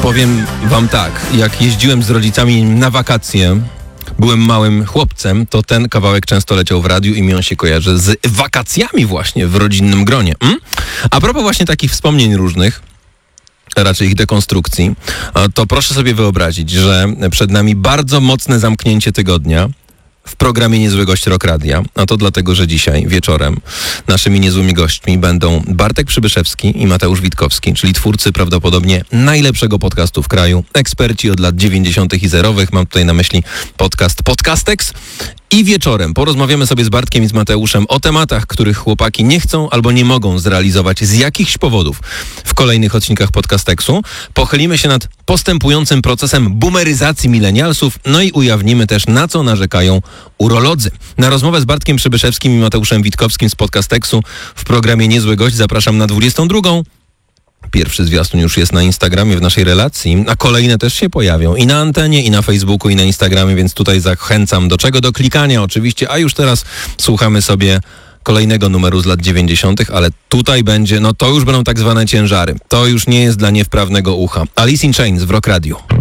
Powiem wam tak, jak jeździłem z rodzicami na wakacje, byłem małym chłopcem, to ten kawałek często leciał w radiu i mi on się kojarzy z wakacjami właśnie w rodzinnym gronie. A propos właśnie takich wspomnień różnych, raczej ich dekonstrukcji, to proszę sobie wyobrazić, że przed nami bardzo mocne zamknięcie tygodnia w programie Niezły Gość Rock Radia. A to dlatego, że dzisiaj wieczorem naszymi niezłymi gośćmi będą Bartek Przybyszewski i Mateusz Witkowski, czyli twórcy prawdopodobnie najlepszego podcastu w kraju, eksperci od lat 90. i zerowych. Mam tutaj na myśli podcast Podcastex. I wieczorem porozmawiamy sobie z Bartkiem i z Mateuszem o tematach, których chłopaki nie chcą albo nie mogą zrealizować z jakichś powodów w kolejnych odcinkach Podcasteksu. Pochylimy się nad postępującym procesem boomeryzacji milenialsów, no i ujawnimy też, na co narzekają urolodzy. Na rozmowę z Bartkiem Przybyszewskim i Mateuszem Witkowskim z Podcasteksu w programie Niezły Gość zapraszam na 22. Pierwszy zwiastun już jest na Instagramie w naszej relacji, a kolejne też się pojawią i na antenie, i na Facebooku, i na Instagramie, więc tutaj zachęcam do czego? Do klikania oczywiście, a już teraz słuchamy sobie kolejnego numeru z lat 90., ale tutaj będzie, no to już będą tak zwane ciężary. To już nie jest dla niewprawnego ucha. Alice in Chains w Rock Radio.